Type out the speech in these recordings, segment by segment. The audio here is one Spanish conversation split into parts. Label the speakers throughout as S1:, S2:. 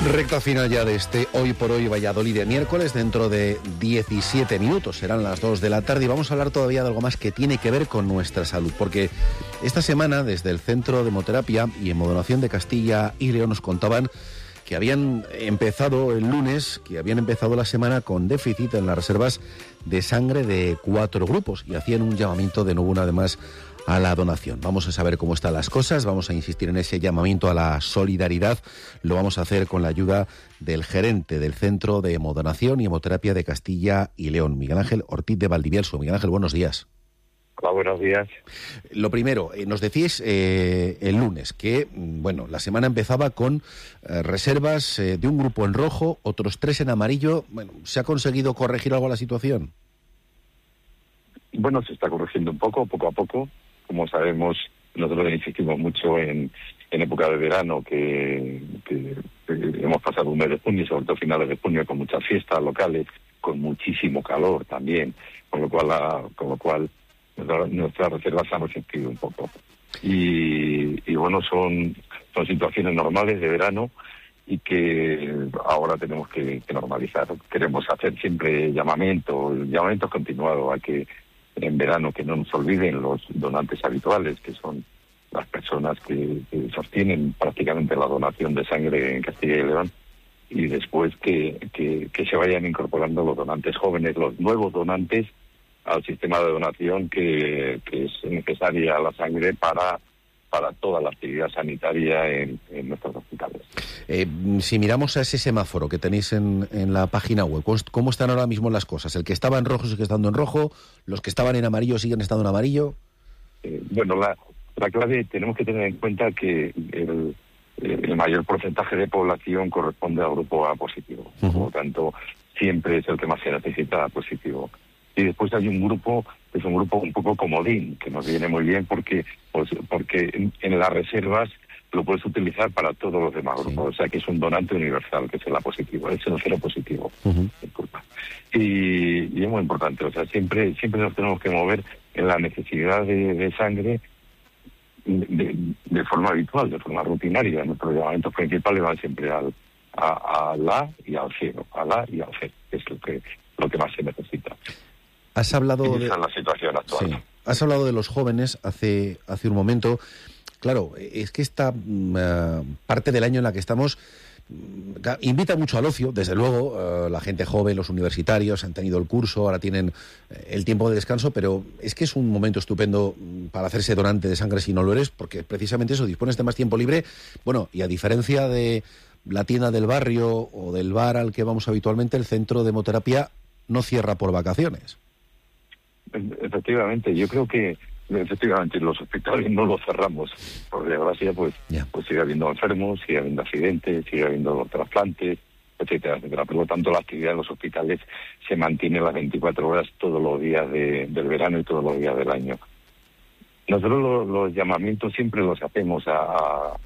S1: Recta final ya de este Hoy por Hoy Valladolid de miércoles, dentro de 17 minutos, serán las 2 de la tarde y vamos a hablar todavía de algo más que tiene que ver con nuestra salud, porque esta semana desde el Centro de Hemoterapia y Hemodonación de Castilla y León nos contaban que habían empezado el lunes, que habían empezado la semana con déficit en las reservas de sangre de 4 grupos y hacían un llamamiento de nuevo además a la donación. Vamos a saber cómo están las cosas, vamos a insistir en ese llamamiento a la solidaridad. Lo vamos a hacer con la ayuda del gerente del Centro de Hemodonación y Hemoterapia de Castilla y León, Miguel Ángel Ortiz de Valdivielso. Miguel Ángel, buenos días.
S2: Hola, buenos días.
S1: Lo primero, nos decís el lunes que, la semana empezaba con reservas de un grupo en rojo, otros 3 en amarillo. Bueno, ¿se ha conseguido corregir algo la situación?
S2: Bueno, se está corrigiendo un poco a poco. Como sabemos, nosotros insistimos mucho en época de verano, que hemos pasado un mes de junio, sobre todo finales de junio, con muchas fiestas locales, con muchísimo calor también, con lo cual nuestras reservas se han resentido un poco. Y bueno, son situaciones normales de verano y que ahora tenemos que normalizar. Queremos hacer siempre llamamientos continuados a que en verano que no nos olviden los donantes habituales, que son las personas que sostienen prácticamente la donación de sangre en Castilla y León, y después que se vayan incorporando los donantes jóvenes, los nuevos donantes al sistema de donación que es necesaria la sangre para toda la actividad sanitaria en nuestros hospitales.
S1: Si miramos a ese semáforo que tenéis en la página web, ¿cómo están ahora mismo las cosas? ¿El que estaba en rojo sigue estando en rojo? ¿Los que estaban en amarillo siguen estando en amarillo?
S2: La clave, tenemos que tener en cuenta que el mayor porcentaje de población corresponde al grupo A positivo.
S1: Uh-huh.
S2: Por lo tanto, siempre es el que más se necesita positivo. Y después hay un grupo, que es un grupo un poco comodín, que nos viene muy bien porque en las reservas lo puedes utilizar para todos los demás grupos. Sí. O sea que es un donante universal, que es el A positivo, es el cero positivo. Uh-huh. Y es muy importante, o sea, siempre nos tenemos que mover en la necesidad de sangre de forma habitual, de forma rutinaria. Nuestros llamamientos principales van siempre al A y al cero, al A y al C, que es lo que más se necesita.
S1: Has hablado
S2: esa es la situación actual.
S1: Sí. Has hablado de los jóvenes hace un momento. Claro, es que esta parte del año en la que estamos invita mucho al ocio, desde luego. La gente joven, los universitarios han tenido el curso, ahora tienen el tiempo de descanso, pero es que es un momento estupendo para hacerse donante de sangre si no lo eres, porque precisamente eso, dispones de más tiempo libre. Bueno, y a diferencia de la tienda del barrio o del bar al que vamos habitualmente, el centro de hemoterapia no cierra por vacaciones.
S2: Efectivamente, yo creo que los hospitales no los cerramos. Por desgracia, pues sigue habiendo enfermos, sigue habiendo accidentes, sigue habiendo trasplantes, etcétera. Por lo tanto, la actividad en los hospitales se mantiene las 24 horas todos los días del verano y todos los días del año. Nosotros los llamamientos siempre los hacemos a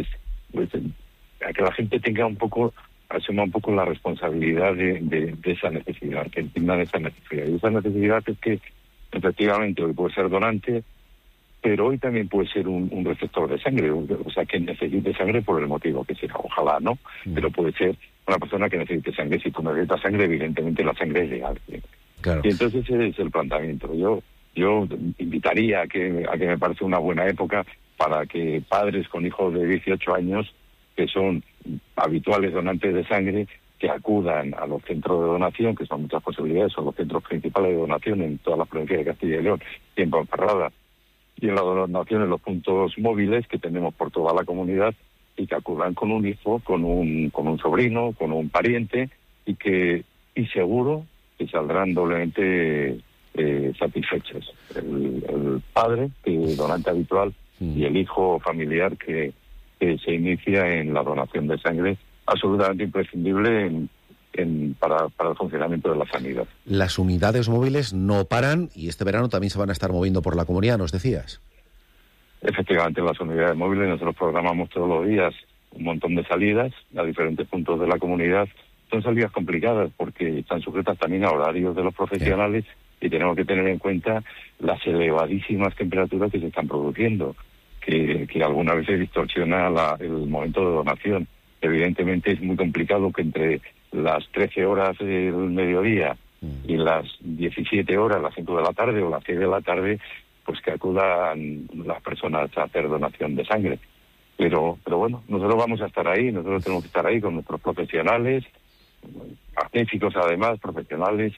S2: que la gente asuma un poco la responsabilidad de esa necesidad, que entiendan esa necesidad. Y esa necesidad es que, efectivamente, hoy puede ser donante, pero hoy también puede ser un receptor de sangre, o sea, que necesite sangre por el motivo que sea, ojalá no, pero puede ser una persona que necesite sangre. Si tú necesitas sangre, evidentemente la sangre es legal.
S1: Claro.
S2: Y entonces ese es el planteamiento. Yo invitaría a que me parece una buena época para que padres con hijos de 18 años, que son habituales donantes de sangre, que acudan a los centros de donación, que son muchas posibilidades, son los centros principales de donación en todas las provincias de Castilla y León y en Ponferrada, y en la donación en los puntos móviles que tenemos por toda la comunidad, y que acudan con un hijo, con un sobrino, con un pariente, y seguro que saldrán doblemente satisfechos. El padre, que es donante habitual, y el hijo familiar que se inicia en la donación de sangre, absolutamente imprescindible para el funcionamiento de la sanidad.
S1: Las unidades móviles no paran y este verano también se van a estar moviendo por la comunidad, ¿nos decías?
S2: Efectivamente, las unidades móviles nosotros programamos todos los días un montón de salidas a diferentes puntos de la comunidad. Son salidas complicadas porque están sujetas también a horarios de los profesionales y tenemos que tener en cuenta las elevadísimas temperaturas que se están produciendo, que algunas veces distorsiona el momento de donación. evidentemente es muy complicado que entre las 13 horas del mediodía y las 17 horas, las 5 de la tarde o las 6 de la tarde, pues que acudan las personas a hacer donación de sangre. Pero bueno, nosotros vamos a estar ahí, nosotros tenemos que estar ahí con nuestros profesionales, magníficos además, profesionales,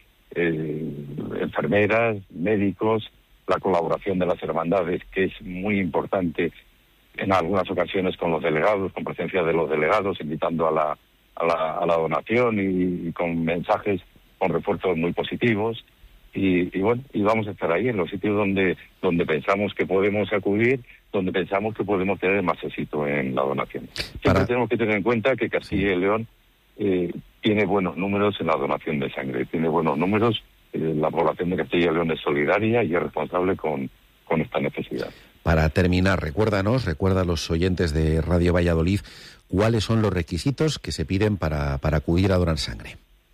S2: enfermeras, médicos, la colaboración de las hermandades, que es muy importante en algunas ocasiones con los delegados, con presencia de los delegados, invitando a la donación y con mensajes, con refuerzos muy positivos. Y bueno, y vamos a estar ahí en los sitios donde pensamos que podemos acudir, donde pensamos que podemos tener más éxito en la donación. Siempre tenemos que tener en cuenta que Castilla y León tiene buenos números en la donación de sangre, tiene buenos números, la población de Castilla y León es solidaria y es responsable con esta necesidad.
S1: Para terminar, recuerda a los oyentes de Radio Valladolid cuáles son los requisitos que se piden para acudir a donar sangre.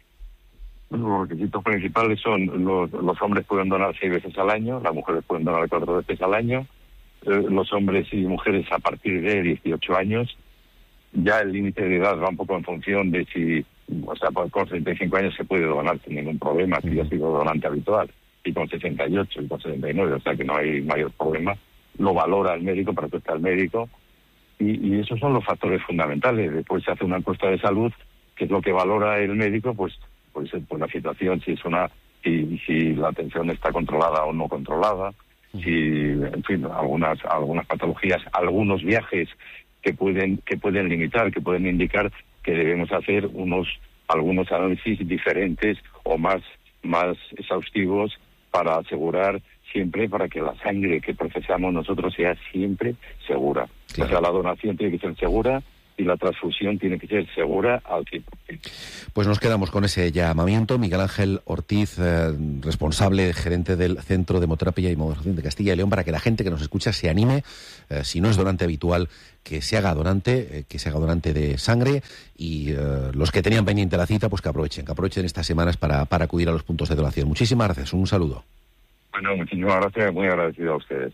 S2: Los requisitos principales son los hombres pueden donar 6 veces al año, las mujeres pueden donar 4 veces al año, los hombres y mujeres a partir de 18 años. Ya el límite de edad va un poco en función de si, con 35 años se puede donar sin ningún problema, si ya ha sido donante habitual, y con 68 y con 79, o sea que no hay mayor problema. Lo valora el médico, para eso está el médico, y esos son los factores fundamentales. Después se hace una encuesta de salud, que es lo que valora el médico, pues la situación, si la atención está controlada o no controlada, si, en fin, algunas patologías, algunos viajes que pueden limitar, que pueden indicar que debemos hacer algunos análisis diferentes o más exhaustivos para asegurar siempre, para que la sangre que procesamos nosotros sea siempre segura. Claro. O sea, la donación tiene que ser segura y la transfusión tiene que ser segura al 100%.
S1: Pues nos quedamos con ese llamamiento. Miguel Ángel Ortiz, responsable, gerente del Centro de Hemoterapia y Modernización de Castilla y León, para que la gente que nos escucha se anime, si no es donante habitual, que se haga donante de sangre, y los que tenían pendiente la cita, pues que aprovechen estas semanas para acudir a los puntos de donación. Muchísimas gracias, un saludo.
S2: Bueno, muchísimas gracias, muy agradecido a ustedes.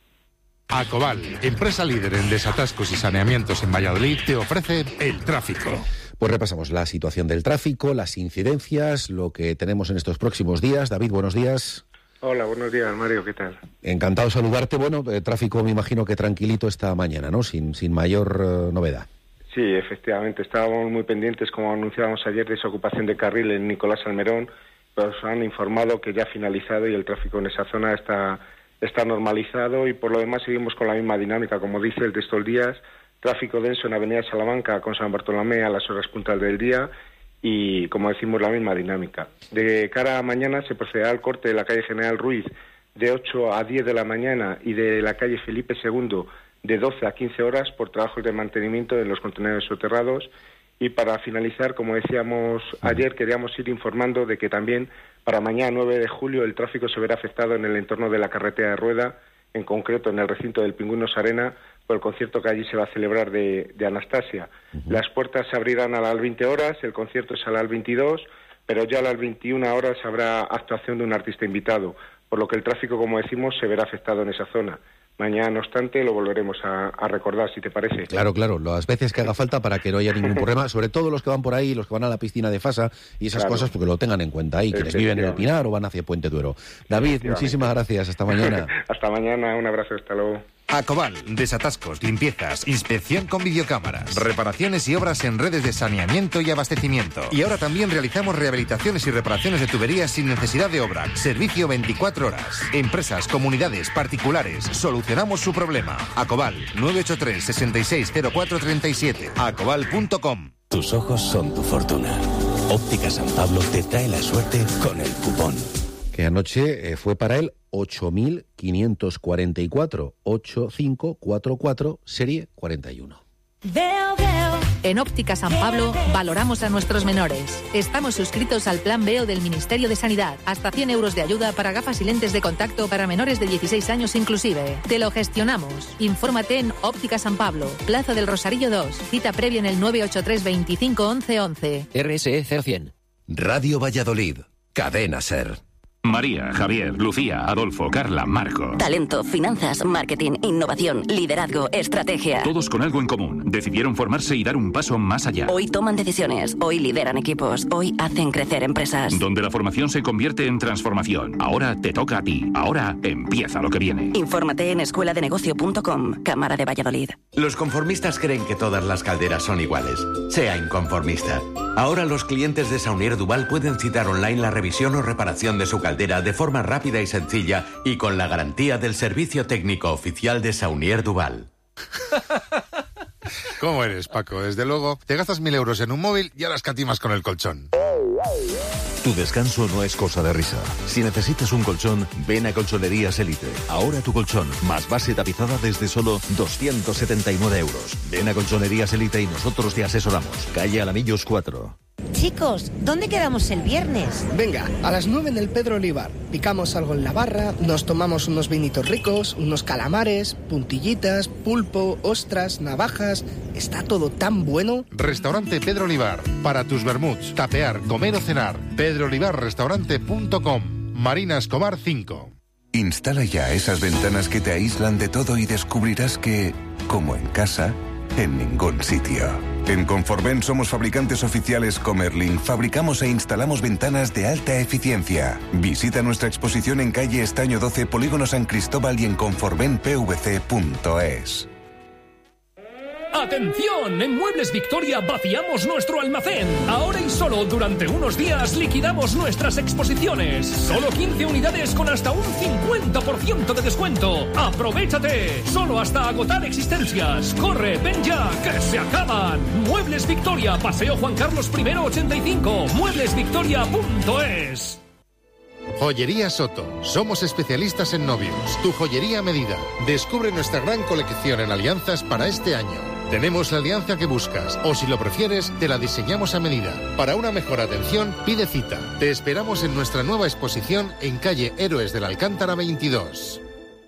S3: Acoval, empresa líder en desatascos y saneamientos en Valladolid, te ofrece el tráfico.
S1: Pues repasamos la situación del tráfico, las incidencias, lo que tenemos en estos próximos días. David, buenos días.
S4: Hola, buenos días, Mario, ¿qué tal?
S1: Encantado de saludarte. Bueno, tráfico me imagino que tranquilito esta mañana, ¿no? Sin mayor novedad.
S4: Sí, efectivamente, estábamos muy pendientes, como anunciábamos ayer, de esa ocupación de carril en Nicolás Almerón, pero nos han informado que ya ha finalizado y el tráfico en esa zona está normalizado, y por lo demás seguimos con la misma dinámica, como dice el texto del día. Tráfico denso en Avenida Salamanca con San Bartolomé a las horas puntas del día y, como decimos, la misma dinámica. De cara a mañana se procederá al corte de la calle General Ruiz de 8 a 10 de la mañana y de la calle Felipe II de 12 a 15 horas por trabajos de mantenimiento en los contenedores soterrados. Y para finalizar, como decíamos ayer, queríamos ir informando de que también para mañana 9 de julio el tráfico se verá afectado en el entorno de la carretera de Rueda, en concreto en el recinto del Pingüinos Arena, por el concierto que allí se va a celebrar de Anastasia. Las puertas se abrirán a las 20 horas, el concierto es a las 22, pero ya a las 21 horas habrá actuación de un artista invitado, por lo que el tráfico, como decimos, se verá afectado en esa zona. Mañana, no obstante, lo volveremos a recordar, si te parece.
S1: Claro, las veces que haga falta para que no haya ningún problema, sobre todo los que van por ahí, los que van a la piscina de Fasa y esas cosas, porque lo tengan en cuenta ahí, quienes viven en el Pinar o van hacia Puente Duero. David, muchísimas gracias, hasta mañana.
S4: Hasta mañana, un abrazo, hasta luego.
S3: Acoval, desatascos, limpiezas, inspección con videocámaras, reparaciones y obras en redes de saneamiento y abastecimiento. Y ahora también realizamos rehabilitaciones y reparaciones de tuberías sin necesidad de obra. Servicio 24 horas. Empresas, comunidades, particulares, solucionamos su problema. Acoval, 983 660437. Acoval.com.
S5: Tus ojos son tu fortuna. Óptica San Pablo te trae la suerte con el cupón.
S1: Que anoche fue para él 8.544, 8544, serie 41.
S6: En Óptica San Pablo valoramos a nuestros menores. Estamos suscritos al Plan Veo del Ministerio de Sanidad. Hasta 100 euros de ayuda para gafas y lentes de contacto para menores de 16 años inclusive. Te lo gestionamos. Infórmate en Óptica San Pablo, Plaza del Rosarillo 2. Cita previa en el 983 25 11 11.
S5: RSE 0100.
S7: Radio Valladolid. Cadena SER. María, Javier, Lucía, Adolfo, Carla, Marco.
S8: Talento, finanzas, marketing, innovación, liderazgo, estrategia.
S7: Todos con algo en común. Decidieron formarse y dar un paso más allá.
S8: Hoy toman decisiones, hoy lideran equipos, hoy hacen crecer empresas.
S7: Donde la formación se convierte en transformación. Ahora te toca a ti. Ahora empieza lo que viene.
S8: Infórmate en escueladenegocio.com, Cámara de Valladolid.
S9: Los conformistas creen que todas las calderas son iguales. Sea inconformista. Ahora los clientes de Saunier Duval pueden citar online la revisión o reparación de su caldera de forma rápida y sencilla y con la garantía del servicio técnico oficial de Saunier Duval.
S10: ¿Cómo eres, Paco? Desde luego, te gastas 1.000 euros en un móvil y ahora escatimas con el colchón.
S11: Tu descanso no es cosa de risa. Si necesitas un colchón, ven a Colchonerías Elite. Ahora tu colchón, más base tapizada desde solo 279 euros. Ven a Colchonerías Elite y nosotros te asesoramos. Calle Alamillos 4.
S12: Chicos, ¿dónde quedamos el viernes?
S13: Venga, a las 9 en el Pedro Olivar. Picamos algo en la barra, nos tomamos unos vinitos ricos, unos calamares, puntillitas, pulpo, ostras, navajas... Está todo tan bueno.
S10: Restaurante Pedro Olivar. Para tus vermuts, tapear, comer o cenar. pedroolivarrestaurante.com. Marina Escobar 5.
S14: Instala ya esas ventanas que te aíslan de todo y descubrirás que, como en casa, en ningún sitio. En Conforven somos fabricantes oficiales Comerlin. Fabricamos e instalamos ventanas de alta eficiencia. Visita nuestra exposición en calle Estaño 12, Polígono San Cristóbal y en conforvenpvc.es.
S15: ¡Atención! En Muebles Victoria vaciamos nuestro almacén. Ahora y solo durante unos días liquidamos nuestras exposiciones. Solo 15 unidades con hasta un 50% de descuento. ¡Aprovechate! Solo hasta agotar existencias. ¡Corre, ven ya, que se acaban! Muebles Victoria, Paseo Juan Carlos I 85. Mueblesvictoria.es.
S10: Joyería Soto. Somos especialistas en novios. Tu joyería a medida. Descubre nuestra gran colección en alianzas para este año. Tenemos la alianza que buscas, o si lo prefieres, te la diseñamos a medida. Para una mejor atención, pide cita. Te esperamos en nuestra nueva exposición en calle Héroes de la Alcántara 22.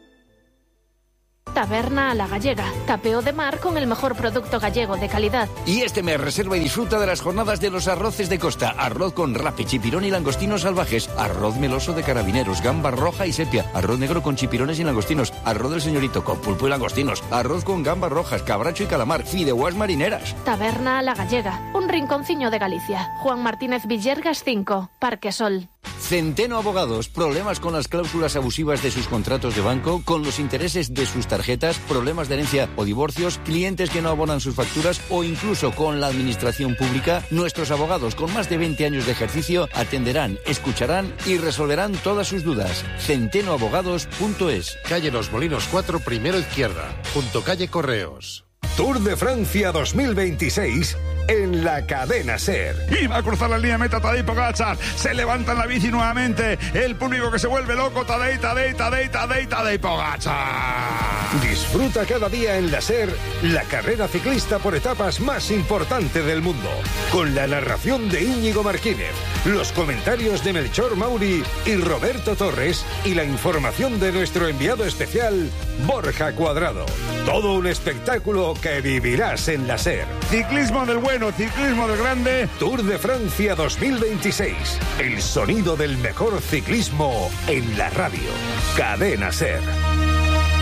S16: Taberna a la Gallega. Tapeo de mar con el mejor producto gallego de calidad.
S17: Y este mes reserva y disfruta de las jornadas de los arroces de costa. Arroz con rape, chipirón y langostinos salvajes. Arroz meloso de carabineros, gamba roja y sepia. Arroz negro con chipirones y langostinos. Arroz del señorito con pulpo y langostinos. Arroz con gambas rojas, cabracho y calamar. Fideuás marineras.
S16: Taberna a la Gallega. Un rinconciño de Galicia. Juan Martínez Villergas 5. Parque Sol.
S17: Centeno Abogados. Problemas con las cláusulas abusivas de sus contratos de banco, con los intereses de sus tarjetas, problemas de herencia o divorcios, clientes que no abonan sus facturas o incluso con la administración pública. Nuestros abogados con más de 20 años de ejercicio atenderán, escucharán y resolverán todas sus dudas. centenoabogados.es.
S10: Calle Los Molinos 4, primero izquierda, junto calle Correos.
S18: Tour de Francia 2026 en la cadena SER.
S19: Iba a cruzar la línea de meta Tadej Pogačar. Se levanta en la bici nuevamente. El público que se vuelve loco. Tadej Pogačar.
S18: Disfruta cada día en la SER la carrera ciclista por etapas más importante del mundo. Con la narración de Íñigo Martínez, los comentarios de Melchor Mauri y Roberto Torres y la información de nuestro enviado especial Borja Cuadrado. Todo un espectáculo que vivirás en la SER.
S19: Ciclismo del bueno, ciclismo del grande.
S18: Tour de Francia 2026. El sonido del mejor ciclismo en la radio. Cadena SER.